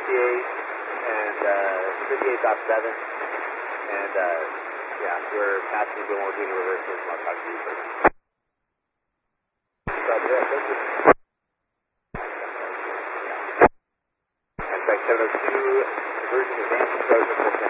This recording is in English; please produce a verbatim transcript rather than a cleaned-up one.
fifty-eight and uh, fifty-eight point seven, and uh, yeah, we're passing doing we're doing reversals. I'll talk to you first. And seven oh two, conversion advanced approach.